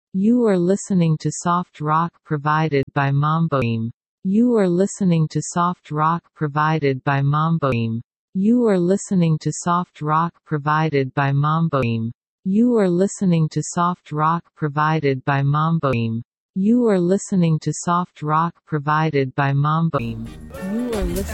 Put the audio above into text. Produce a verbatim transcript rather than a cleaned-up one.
You are listening to soft rock provided by Mamboim. You are listening to soft rock provided by Mamboim. You are listening to soft rock provided by Mamboim. You are listening to soft rock provided by Mamboim. You are listening to soft rock provided by Mamboim.